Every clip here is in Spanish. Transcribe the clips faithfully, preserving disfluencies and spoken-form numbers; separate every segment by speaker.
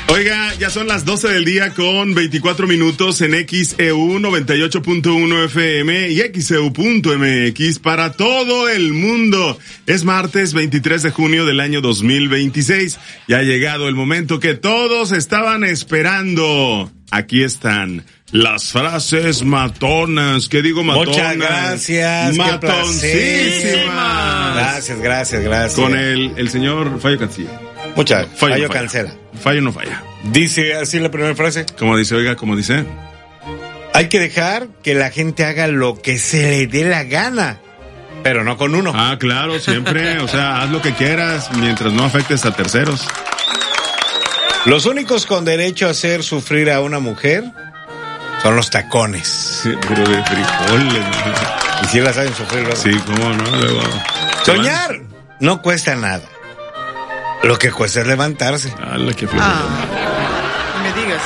Speaker 1: Oiga, ya son las doce del día con veinticuatro minutos en X E U noventa y ocho punto uno F M y X E U punto M X para todo el mundo. Es martes veintitrés de junio del año dos mil veintiséis. Ya ha llegado el momento que todos estaban esperando. Aquí están las frases matonas. ¿Qué digo matonas?
Speaker 2: Muchas gracias.
Speaker 1: Matoncísimas.
Speaker 2: Gracias, gracias, gracias.
Speaker 1: Con el, el señor Fallo Cancilla.
Speaker 2: Muchas.
Speaker 1: Fallo,
Speaker 2: Fallo
Speaker 1: no falla.
Speaker 2: cancela.
Speaker 1: Fallo no falla.
Speaker 2: Dice así la primera frase.
Speaker 1: Como dice, oiga, como dice.
Speaker 2: Hay que dejar que la gente haga lo que se le dé la gana, pero no con uno.
Speaker 1: Ah, claro, siempre. O sea, haz lo que quieras mientras no afectes a terceros.
Speaker 2: Los únicos con derecho a hacer sufrir a una mujer son los tacones.
Speaker 1: Sí, pero de frijoles.
Speaker 2: Y si la saben sufrir luego.
Speaker 1: Sí, cómo no, luego.
Speaker 2: Soñar no cuesta nada. Lo que cuesta es levantarse.
Speaker 1: ¡Hala, qué flor!
Speaker 3: Ah, no me digas.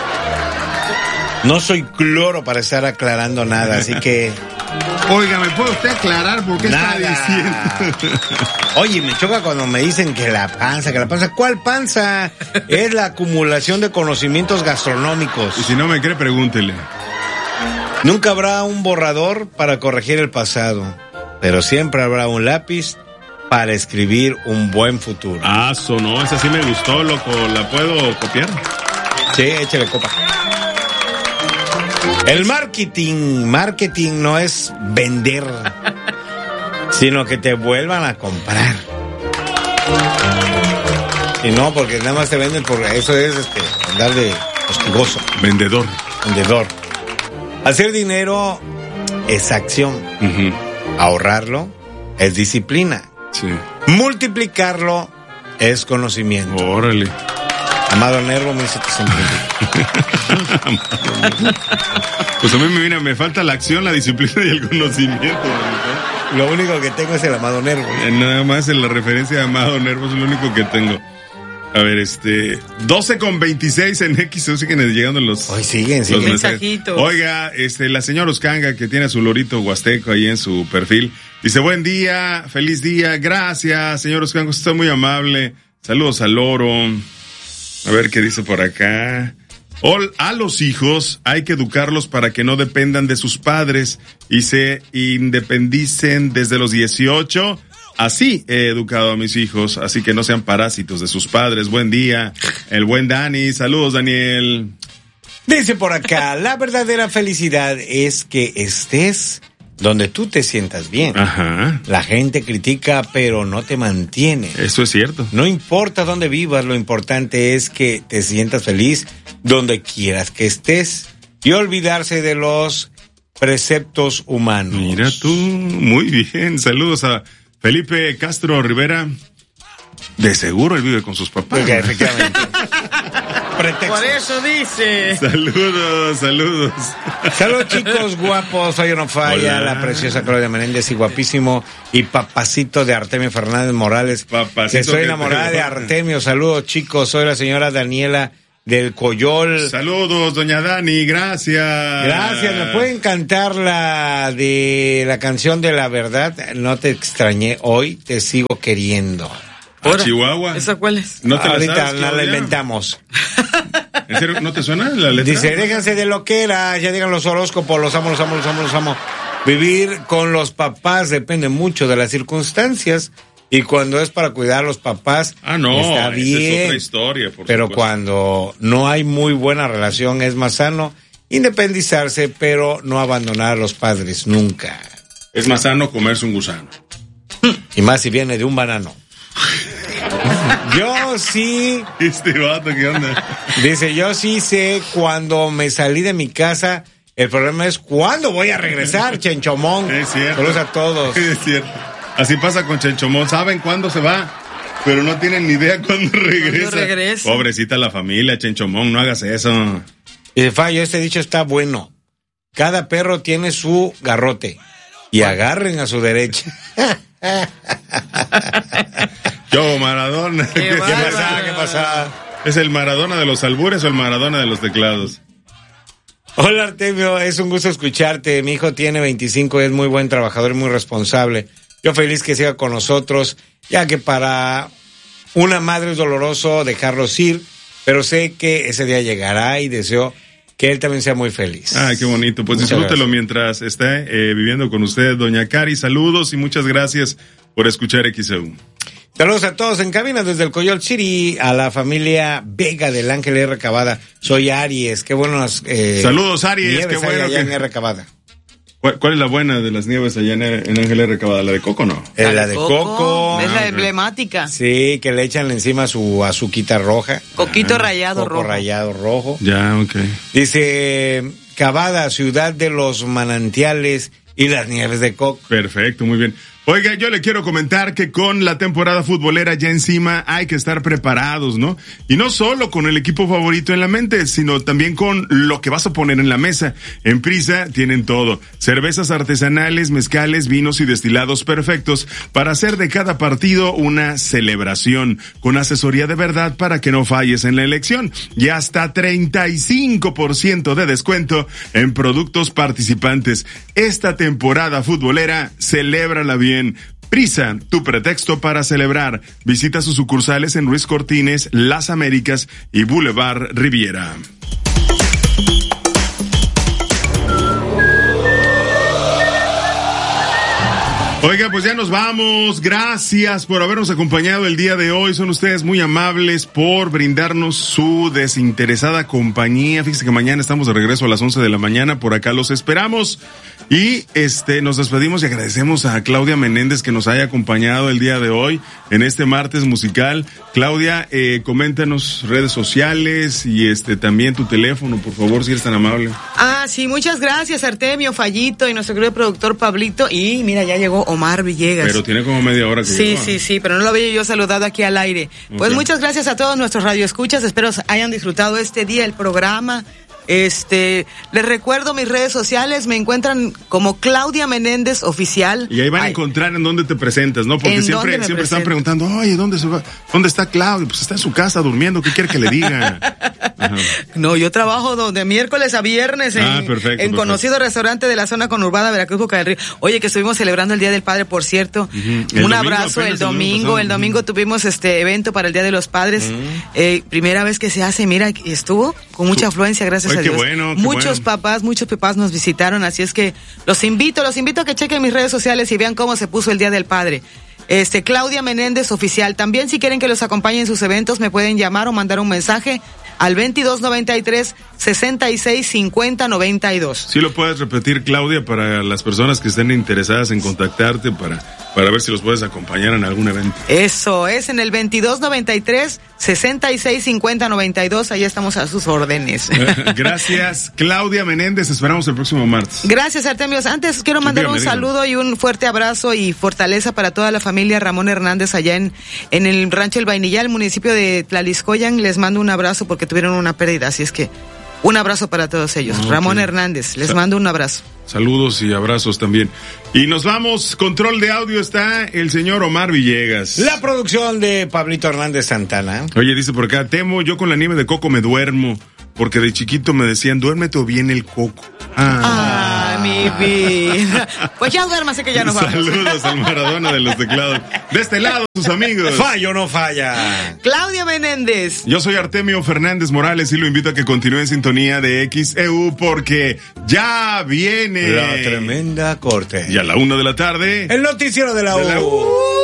Speaker 2: No soy cloro para estar aclarando nada, así que...
Speaker 1: Oiga, ¿me puede usted aclarar por qué
Speaker 2: Nada.
Speaker 1: está diciendo?
Speaker 2: Oye, me choca cuando me dicen que la panza, que la panza. ¿Cuál panza? Es la acumulación de conocimientos gastronómicos.
Speaker 1: Y si no me cree, pregúntele.
Speaker 2: Nunca habrá un borrador para corregir el pasado, pero siempre habrá un lápiz para escribir un buen futuro.
Speaker 1: Ah, sonó, esa sí me gustó, loco. ¿La puedo copiar?
Speaker 2: Sí, échale copa. El marketing, marketing no es vender, sino que te vuelvan a comprar. Y no, porque nada más te venden por eso es este, andar de hostigoso.
Speaker 1: Vendedor.
Speaker 2: Vendedor. Hacer dinero es acción.
Speaker 1: Uh-huh.
Speaker 2: Ahorrarlo es disciplina.
Speaker 1: Sí.
Speaker 2: Multiplicarlo es conocimiento.
Speaker 1: Órale.
Speaker 2: Amado Nervo, mil setecientos
Speaker 1: Pues a mí me mira, me falta la acción, la disciplina y el conocimiento. ¿no?
Speaker 2: Lo único que tengo es el Amado Nervo.
Speaker 1: Eh, Nada más en la referencia de Amado Nervo es lo único que tengo. A ver, este... doce con veintiséis en X, siguen llegando los...
Speaker 2: Hoy siguen, siguen.
Speaker 1: los mensajes.
Speaker 3: Mensajitos.
Speaker 1: Oiga, este, la señora Uscanga, que tiene a su lorito huasteco ahí en su perfil, dice, buen día, feliz día, gracias, señor Uscanga, usted está muy amable, saludos al loro. A ver qué dice por acá. Ol, a los hijos hay que educarlos para que no dependan de sus padres y se independicen desde los dieciocho. Así he educado a mis hijos, así que no sean parásitos de sus padres. Buen día, el buen Dani. Saludos, Daniel.
Speaker 2: Dice por acá, la verdadera felicidad es que estés donde tú te sientas bien.
Speaker 1: Ajá.
Speaker 2: La gente critica, pero no te mantiene.
Speaker 1: Eso es cierto.
Speaker 2: No importa dónde vivas, lo importante es que te sientas feliz donde quieras que estés y olvidarse de los preceptos humanos.
Speaker 1: Mira tú, muy bien. Saludos a Felipe Castro Rivera. De seguro él vive con sus papás.
Speaker 2: Porque efectivamente. Pretextos.
Speaker 3: Por eso dice.
Speaker 1: Saludos, saludos.
Speaker 2: Saludos, chicos guapos. Fallo no falla.
Speaker 1: Hola.
Speaker 2: La preciosa Claudia Menéndez y guapísimo y papacito de Artemio Fernández Morales.
Speaker 1: Papacito
Speaker 2: Que soy
Speaker 1: que
Speaker 2: enamorada
Speaker 1: te-
Speaker 2: de Artemio. Saludos, chicos. Soy la señora Daniela del Coyol.
Speaker 1: Saludos, doña Dani, gracias.
Speaker 2: Gracias. ¿Me pueden cantar la de la canción de la verdad? No te extrañé hoy, te sigo queriendo.
Speaker 1: ¿A
Speaker 3: Ahora,
Speaker 1: Chihuahua?
Speaker 3: ¿esa cuál es?
Speaker 1: ¿No te la
Speaker 2: Ahorita
Speaker 1: sabes,
Speaker 2: no la
Speaker 1: Claudia?
Speaker 2: inventamos.
Speaker 1: ¿En serio? ¿No te suena la letra?
Speaker 2: Dice, déjense de lo que era, ya digan los horóscopos, los amo, los amo, los amo, los amo. Vivir con los papás depende mucho de las circunstancias y cuando es para cuidar a los papás
Speaker 1: Ah, no,
Speaker 2: está
Speaker 1: esa
Speaker 2: bien.
Speaker 1: es otra historia, por
Speaker 2: Pero
Speaker 1: supuesto.
Speaker 2: cuando no hay muy buena relación es más sano independizarse, pero no abandonar a los padres nunca.
Speaker 1: Es más sano comerse un gusano.
Speaker 2: Y más si viene de un banano. Yo sí,
Speaker 1: Este vato, ¿qué onda?
Speaker 2: dice, yo sí sé cuando me salí de mi casa, el problema es cuándo voy a regresar, Chenchomón.
Speaker 1: Es cierto.
Speaker 2: Saludos a todos.
Speaker 1: Es cierto. Así pasa con Chenchomón. Saben cuándo se va, pero no tienen ni idea cuándo regresa.
Speaker 3: regresa?
Speaker 1: Pobrecita la familia, Chenchomón, no hagas eso.
Speaker 2: Y de fallo, este dicho está bueno. Cada perro tiene su garrote y agarren a su derecha.
Speaker 1: Yo, Maradona.
Speaker 3: Qué
Speaker 2: ¿Qué
Speaker 3: bárbaro.
Speaker 2: pasa? ¿Qué pasa?
Speaker 1: ¿Es el Maradona de los albures o el Maradona de los teclados?
Speaker 2: Hola Artemio, es un gusto escucharte. Mi hijo tiene veinticinco y es muy buen trabajador y muy responsable. Yo feliz que siga con nosotros, ya que para una madre es doloroso dejarlos ir, pero sé que ese día llegará y deseo que él también sea muy feliz.
Speaker 1: Ah, qué bonito. Pues
Speaker 2: muchas
Speaker 1: disfrútelo
Speaker 2: gracias.
Speaker 1: Mientras esté eh, viviendo con usted, doña Cari. Saludos y muchas gracias por escuchar X E U.
Speaker 2: Saludos a todos en cabina desde el Coyol City, a la familia Vega del Ángel R. Cavada. Soy Aries, qué buenos eh,
Speaker 1: Saludos, Aries,
Speaker 2: nieves
Speaker 1: qué bueno
Speaker 2: hay allá
Speaker 1: que-
Speaker 2: en R. Cavada.
Speaker 1: ¿Cuál, cuál es la buena de las nieves allá en, en Ángel R. Cavada? ¿La de coco o no?
Speaker 2: Eh, la de coco.
Speaker 3: Es
Speaker 1: Ah,
Speaker 3: la
Speaker 1: ok.
Speaker 3: emblemática.
Speaker 2: Sí, que le echan encima su azuquita roja.
Speaker 3: Coquito rayado
Speaker 2: Coco
Speaker 3: rojo.
Speaker 2: rallado rojo.
Speaker 1: Ya, ok.
Speaker 2: Dice Cavada, ciudad de los manantiales y las nieves de coco.
Speaker 1: Perfecto, muy bien. Oiga, yo le quiero comentar que con la temporada futbolera ya encima hay que estar preparados, ¿no? Y no solo con el equipo favorito en la mente, sino también con lo que vas a poner en la mesa. En Prisa tienen todo. Cervezas artesanales, mezcales, vinos y destilados perfectos para hacer de cada partido una celebración, con asesoría de verdad para que no falles en la elección. Y hasta treinta y cinco por ciento de descuento en productos participantes. Esta temporada futbolera, celébrala bien. Prisa, tu pretexto para celebrar. Visita sus sucursales en Ruiz Cortines, Las Américas y Boulevard Riviera. Oiga, pues ya nos vamos. Gracias por habernos acompañado el día de hoy. Son ustedes muy amables por brindarnos su desinteresada compañía. Fíjense que mañana estamos de regreso a las once de la mañana. Por acá los esperamos. Y este nos despedimos y agradecemos a Claudia Menéndez que nos haya acompañado el día de hoy en este martes musical. Claudia, eh, coméntanos redes sociales y este también tu teléfono, por favor, si eres tan amable.
Speaker 3: Ah, sí, muchas gracias, Artemio, Fallito y nuestro querido productor Pablito. Y mira, ya llegó Omar Villegas.
Speaker 1: Pero tiene como media hora que
Speaker 3: Sí,
Speaker 1: llegó.
Speaker 3: sí, sí, pero no lo había yo saludado aquí al aire. Pues
Speaker 1: Ok.
Speaker 3: muchas gracias a todos nuestros radioescuchas, espero hayan disfrutado este día el programa. Este, les recuerdo mis redes sociales, me encuentran como Claudia Menéndez Oficial.
Speaker 1: Y ahí van a
Speaker 3: Ay,
Speaker 1: encontrar en dónde te presentas, ¿no? Porque
Speaker 3: ¿En
Speaker 1: siempre,
Speaker 3: dónde me
Speaker 1: siempre están
Speaker 3: presento?
Speaker 1: preguntando, oye, ¿dónde se va? ¿Dónde está Claudia? Pues está en su casa durmiendo, ¿qué quiere que le diga? Ajá.
Speaker 3: No, yo trabajo de miércoles a viernes en,
Speaker 1: Ah, perfecto,
Speaker 3: en
Speaker 1: perfecto.
Speaker 3: conocido restaurante de la zona conurbada Veracruz, Boca del Río. Oye, que estuvimos celebrando el Día del Padre, por cierto.
Speaker 1: El
Speaker 3: Un
Speaker 1: domingo
Speaker 3: abrazo
Speaker 1: apenas,
Speaker 3: el
Speaker 1: el domingo
Speaker 3: domingo.
Speaker 1: pasado.
Speaker 3: El domingo tuvimos este evento para el Día de los Padres. Eh, primera vez que se hace, mira, estuvo con mucha afluencia, gracias
Speaker 1: Oye,
Speaker 3: a
Speaker 1: qué
Speaker 3: Dios.
Speaker 1: bueno, qué
Speaker 3: Muchos
Speaker 1: bueno.
Speaker 3: papás, muchos papás nos visitaron, así es que los invito, los invito a que chequen mis redes sociales y vean cómo se puso el Día del Padre. Este, Claudia Menéndez Oficial. También si quieren que los acompañe en sus eventos, me pueden llamar o mandar un mensaje al veintidós noventa y tres, sesenta y seis, cincuenta, noventa y dos.
Speaker 1: Sí lo puedes repetir, Claudia, para las personas que estén interesadas en contactarte para, para ver si los puedes acompañar en algún evento.
Speaker 3: Eso es en el veintidós noventa y tres, sesenta y seis, cincuenta, noventa y dos. Ahí estamos a sus órdenes.
Speaker 1: Gracias, Claudia Menéndez. Esperamos el próximo martes.
Speaker 3: Gracias, Artemios. Antes quiero mandar
Speaker 1: Dígame,
Speaker 3: un
Speaker 1: dígame.
Speaker 3: saludo y un fuerte abrazo y fortaleza para toda la familia Ramón Hernández allá en, en el rancho El Vainillal, municipio de Tlaliscoyan. Les mando un abrazo porque tuvieron una pérdida, así es que un abrazo para todos ellos.
Speaker 1: Ok.
Speaker 3: Ramón Hernández, les
Speaker 1: Sa-
Speaker 3: mando un abrazo.
Speaker 1: Saludos y abrazos también. Y nos vamos, control de audio está el señor Omar Villegas.
Speaker 2: La producción de Pablito Hernández Santana.
Speaker 1: Oye, dice por acá, temo, yo con la nieve de coco me duermo, porque de chiquito me decían, duérmete o viene el coco. Ah.
Speaker 3: Ah, mi vida. Pues ya duérmase que ya nos vamos.
Speaker 1: Saludos al Maradona de los teclados. De este lado, sus amigos.
Speaker 2: Fallo no falla.
Speaker 3: Claudia Menéndez.
Speaker 1: Yo soy Artemio Fernández Morales y lo invito a que continúe en sintonía de X E U porque ya viene
Speaker 2: La tremenda corte.
Speaker 1: y a la una de la tarde
Speaker 2: El noticiero de la
Speaker 1: de la
Speaker 2: U.
Speaker 1: U.